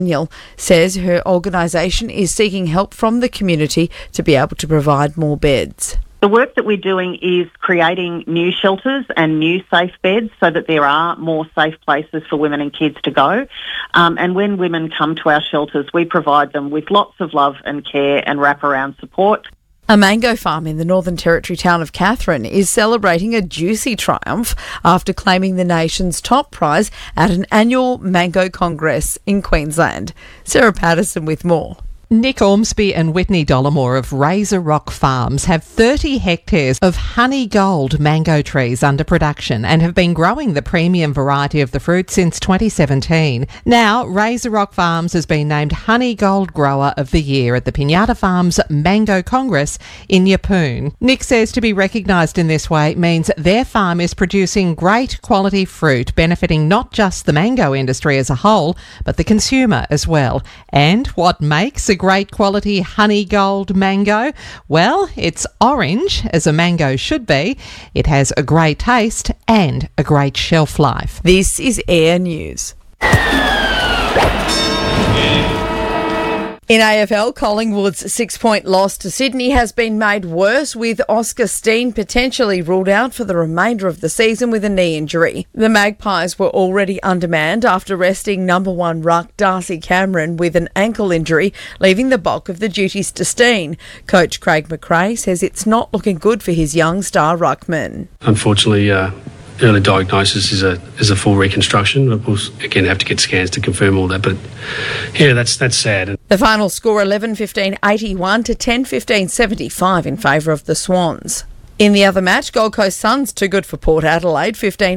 Daniel says her organisation is seeking help from the community to be able to provide more beds. The work that we're doing is creating new shelters and new safe beds so that there are more safe places for women and kids to go. And when women come to our shelters, we provide them with lots of love and care and wraparound support. A mango farm in the Northern Territory town of Katherine is celebrating a juicy triumph after claiming the nation's top prize at an annual Mango Congress in Queensland. Sarah Patterson with more. Nick Ormsby and Whitney Dollamore of Razor Rock Farms have 30 hectares of honey gold mango trees under production and have been growing the premium variety of the fruit since 2017. Now, Razor Rock Farms has been named Honey Gold Grower of the Year at the Pinata Farms Mango Congress in Yeppoon. Nick says to be recognised in this way means their farm is producing great quality fruit, benefiting not just the mango industry as a whole, but the consumer as well. And what makes a great quality honey gold mango? Well, it's orange, as a mango should be. It has a great taste and a great shelf life. This is Air News. In AFL, Collingwood's 6-point loss to Sydney has been made worse, with Oscar Steen potentially ruled out for the remainder of the season with a knee injury. The Magpies were already undermanned after resting number 1 ruck Darcy Cameron with an ankle injury, leaving the bulk of the duties to Steen. Coach Craig McRae says it's not looking good for his young star ruckman. Unfortunately, early diagnosis is a full reconstruction. We'll again have to get scans to confirm all that, but yeah, that's sad. The final score 11-15-81 to 10-15-75 in favour of the Swans. In the other match, Gold Coast Suns too good for Port Adelaide,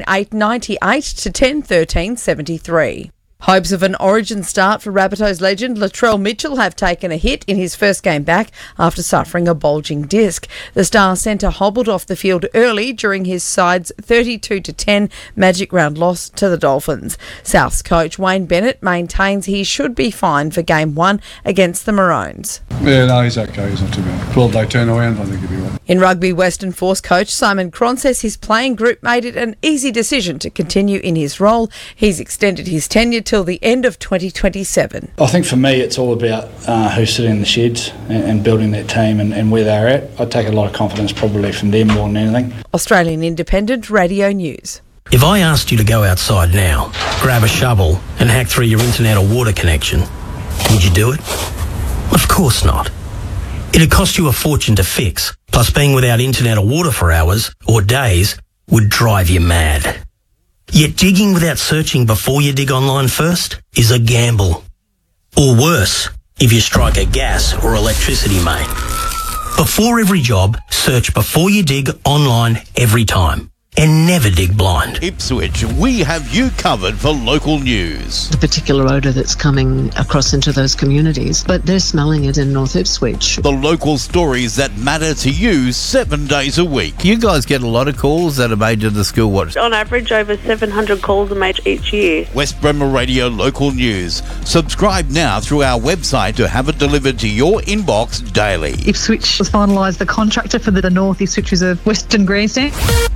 15-8-98 to 10-13-73. Hopes of an Origin start for Rabbitohs legend Latrell Mitchell have taken a hit in his first game back after suffering a bulging disc. The star centre hobbled off the field early during his side's 32-10 Magic Round loss to the Dolphins. South's coach Wayne Bennett maintains he should be fine for Game 1 against the Maroons. Yeah, no, he's okay. He's not too bad. 12-day turnaround, I think he'll be right. In rugby, Western Force coach Simon Cron says his playing group made it an easy decision to continue in his role. He's extended his tenure till the end of 2027. I think for me it's all about who's sitting in the sheds and building that team and where they're at. I take a lot of confidence probably from them more than anything. Australian Independent Radio News. If I asked you to go outside now, grab a shovel and hack through your internet or water connection, would you do it? Of course not. It'd cost you a fortune to fix, plus being without internet or water for hours or days would drive you mad. Yet digging without searching before you dig online first is a gamble. Or worse, if you strike a gas or electricity main. Before every job, search before you dig online every time. And never dig blind. Ipswich, we have you covered for local news. The particular odour that's coming across into those communities, but they're smelling it in North Ipswich. The local stories that matter to you 7 days a week. You guys get a lot of calls that are made to the school watch. On average, over 700 calls are made each year. West Bremer Radio Local News. Subscribe now through our website to have it delivered to your inbox daily. Ipswich has finalised the contractor for the North Ipswich Reserve Western Grandstand.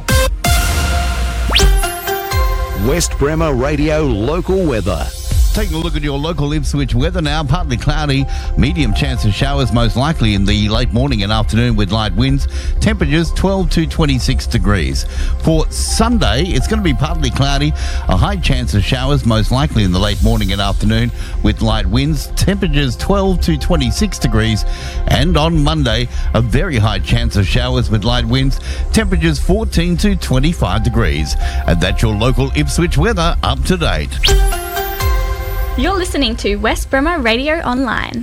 West Bremer Radio Local Weather. Taking a look at your local Ipswich weather now. Partly cloudy, medium chance of showers most likely in the late morning and afternoon with light winds. Temperatures 12 to 26 degrees. For Sunday, it's going to be partly cloudy, a high chance of showers most likely in the late morning and afternoon with light winds. Temperatures 12 to 26 degrees. And on Monday, a very high chance of showers with light winds. Temperatures 14 to 25 degrees. And that's your local Ipswich weather up to date. You're listening to West Bremer Radio Online.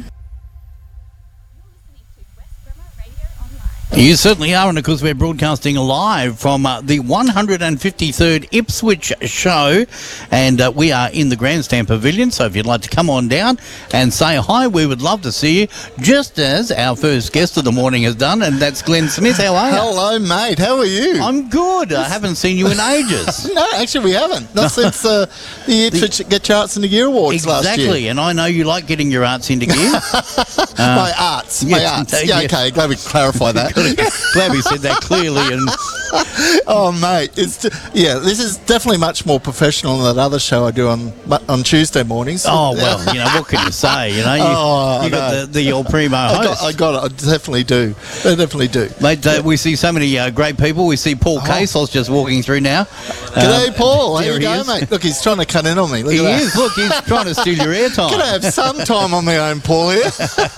You certainly are, and of course we're broadcasting live from the 153rd Ipswich show, and we are in the Grandstand Pavilion, so if you'd like to come on down and say hi, we would love to see you, just as our first guest of the morning has done, and that's Glenn Smith. How are you? Hello, mate. How are you? I'm good. I haven't seen you in ages. No, actually we haven't. Not since the Ipswich Get Your Arts into Gear Awards last year. Exactly, and I know you like getting your arts into gear. My arts. Yeah, okay, glad we clarified that. Glad we said that clearly and Oh, mate, this is definitely much more professional than that other show I do on Tuesday mornings. Oh, well, what can you say? You got the old primo host. I got it. I definitely do. I definitely do. Mate, we see so many great people. We see Paul Caselos just walking through now. G'day, Paul. How you going, is. mate? Look, he's trying to cut in on me. Look He at that. is. Look, he's trying to steal your airtime. Can I have some time on my own, Paul, here?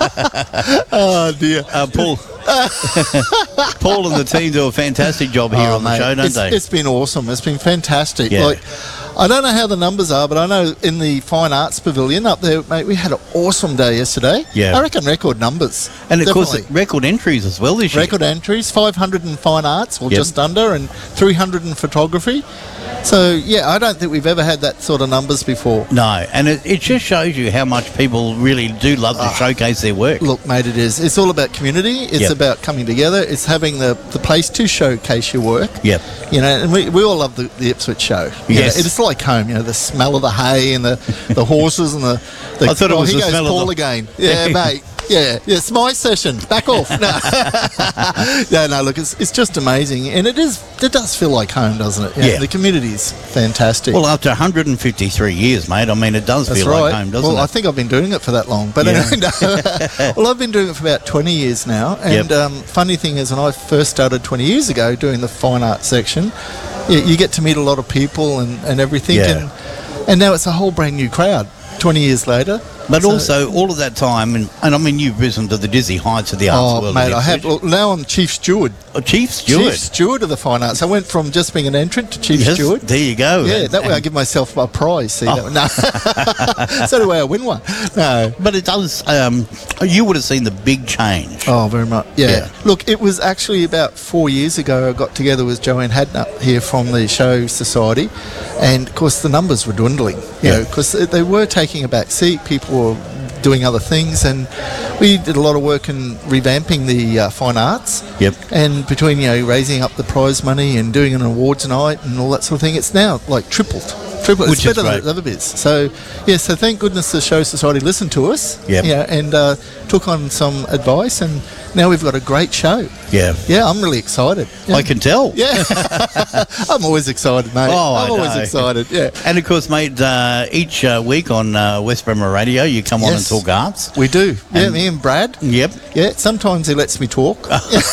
Oh, dear. Paul and the team do a fantastic job here on the show, don't they? It's been awesome. It's been fantastic. Yeah. Like, I don't know how the numbers are, but I know in the Fine Arts Pavilion up there, mate, we had an awesome day yesterday. Yeah. I reckon record numbers. And, of course, Definitely. record entries as well this year. Record entries, 500 in Fine Arts, or Yep. just under, and 300 in photography. So, yeah, I don't think we've ever had that sort of numbers before. No, and it just shows you how much people really do love to showcase their work. Look, mate, it is. It's all about community. It's Yep. about coming together. It's having the place to showcase your work. Yep. And we all love the Ipswich show. Yes. It's like home, the smell of the hay and the horses and the I thought it was here the goes smell Paul of the... again. Yeah, mate. Yeah, it's my session. Back off. No, look, it's just amazing. And it does feel like home, doesn't it? Yeah. The community's fantastic. Well, after 153 years, mate, I mean, it does That's feel right. like home, doesn't Well, it? I think I've been doing it for that long. But Yeah. well, I've been doing it for about 20 years now. And funny thing is, when I first started 20 years ago doing the fine art section, you get to meet a lot of people and everything. Yeah. And now it's a whole brand new crowd 20 years later. But So- also, all of that time, and I mean, you've risen to the dizzy heights of the arts world. mate, in I have. Ipswich. Well, now I'm Chief Steward. Oh, Chief Steward. Chief Steward of the Fine Arts. I went from just being an entrant to Chief Yes, Steward. there you go. Yeah, that way I give myself a prize. See, that way. No. So the way I win one. No. But it does, you would have seen the big change. Oh, very much. Yeah. Yeah. Look, it was actually about 4 years ago I got together with Joanne Hadnut here from the Show Society. And, of course, the numbers were dwindling, because they were taking a back seat. People were doing other things, and we did a lot of work in revamping the fine arts. Yep. And between raising up the prize money and doing an awards night and all that sort of thing, it's now like tripled. It's Which is better than great. it ever is. So so thank goodness the Show Society listened to us. Yep. And took on some advice, and now we've got a great show. Yeah. Yeah, I'm really excited. Yeah. I can tell. Yeah. I'm always excited, mate. Oh, I'm always know. excited, yeah. And of course, mate, each week on West Bremer Radio, you come on and Yes. talk arts. We do. Yeah, And- me and Brad. Yep. Yeah, sometimes he lets me talk.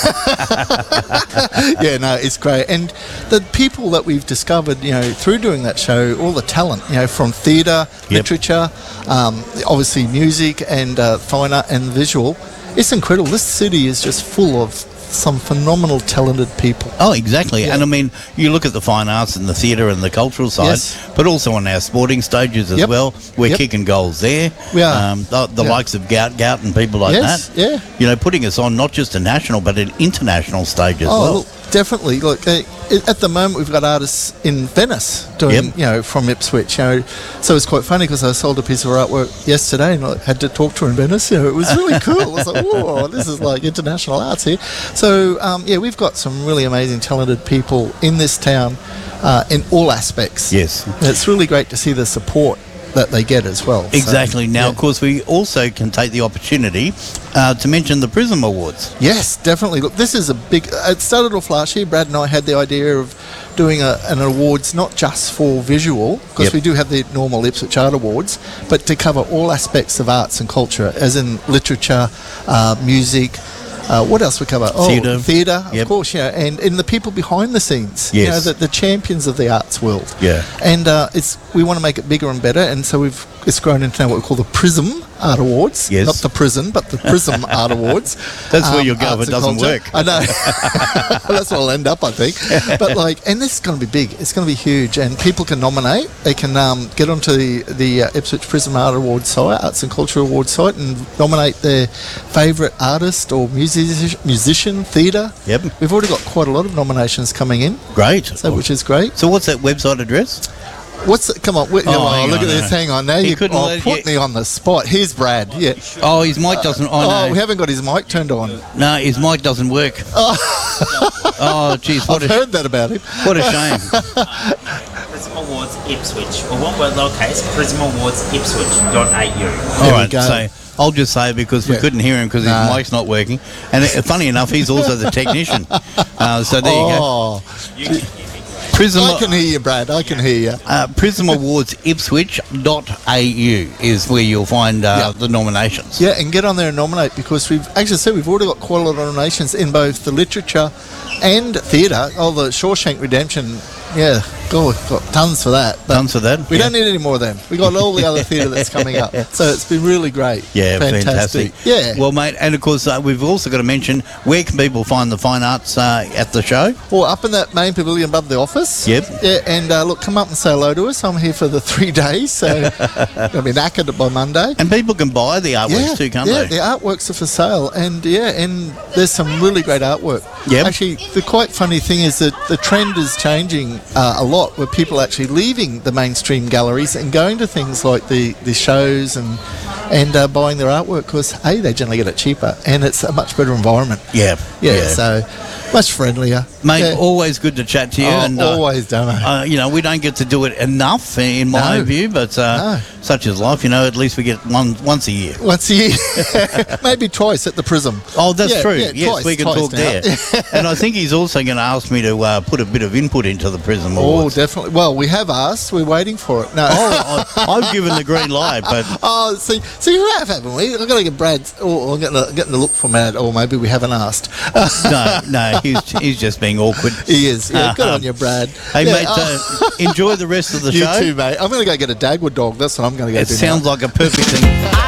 Yeah, no, it's great. And the people that we've discovered, through doing that show, all the talent, from theatre, literature, obviously music and fine art and visual, it's incredible. This city is just full of some phenomenal talented people. Oh, exactly. Yeah. And I mean, you look at the fine arts and the theatre and the cultural side, Yes. but also on our sporting stages as Yep. well. We're Yep. kicking goals there. We are. The Yeah. likes of Gout and people like Yes, that. yeah. Putting us on not just a national, but an international stage as well. Look, definitely. Look, at the moment we've got artists in Venice doing, from Ipswich. So it's quite funny because I sold a piece of artwork yesterday and I had to talk to her in Venice. It was really cool. I was like, whoa, this is like international arts here. So we've got some really amazing, talented people in this town in all aspects. Yes. And it's really great to see the support that they get as well. So, Exactly. Now, yeah. of course, we also can take the opportunity to mention the Prism Awards. Yes, definitely. Look, this is a big... It started off last year. Brad and I had the idea of doing an awards not just for visual, because we do have the normal Ipswich Art Awards, but to cover all aspects of arts and culture, as in literature, music... what else we cover? Theatre, of course, and in the people behind the scenes, Yes. the champions of the arts world. Yeah. And we want to make it bigger and better, and so it's grown into now what we call the Prism Art Awards. Yes. Not the prison, but the Prism Art Awards. That's where you'll go if arts it and doesn't culture. work. I know. That's where I'll end up, I think. But and this is going to be big. It's going to be huge, and people can nominate. They can get onto the Ipswich Prism Art Awards site, Arts and Culture Awards site, and nominate their favourite artist or musician, theatre. Yep. We've already got quite a lot of nominations coming in. Great. Which is great. So what's that website address? Come on, look at this. Hang on. Now you put me on the spot. Here's Brad. Yeah. Oh, his mic doesn't... we haven't got his mic turned on. No, his mic doesn't work. Oh, geez. I've heard that about him. What a shame. Prism Awards Ipswich, or one word lowercase, prismawardsipswich.au. All right, so I'll just say it because we couldn't hear him because his mic's not working. And funny enough, he's also the technician. So there you go. Prism, I can hear you, Brad. I can hear you. Prism Awards Ipswich.au is where you'll find the nominations. Yeah, and get on there and nominate because we've already got quite a lot of nominations in both the literature and theatre. Oh, the Shawshank Redemption. Yeah, God, we've got tons for that. Tons for that. We don't need any more of them. We got all the other theatre that's coming up. So it's been really great. Yeah, fantastic. Yeah. Well, mate, and of course we've also got to mention where can people find the fine arts at the show? Well, up in that main pavilion above the office. Yep. Yeah, and look, come up and say hello to us. I'm here for the 3 days, so I'll be knackered by Monday. And people can buy the artworks too, can't they? Yeah, the artworks are for sale, and there's some really great artwork. Yep. Actually, the quite funny thing is that the trend is changing a lot, where people are actually leaving the mainstream galleries and going to things like the shows and buying their artwork because they generally get it cheaper and it's a much better environment. Yeah. So much friendlier. Mate, always good to chat to you. And always, Damo. We don't get to do it enough, in my view, but such is life. At least we get once a year. Once a year. Maybe twice at the Prism. Oh, that's true. Yeah, yes, twice, we can talk now. there. And I think he's also going to ask me to put a bit of input into the Prism Oh, Awards. definitely. Well, we have asked. We're waiting for it. No. I've given the green light, but... see, we have, haven't we? I've got to get Brad... I'm getting the look from Brad, or maybe we haven't asked. No, he's just being awkward. He is. Yeah, good on you, Brad. Hey, mate, enjoy the rest of the show. You too, mate. I'm going to go get a Dagwood dog. That's what I'm going to go do. It sounds like a perfect thing.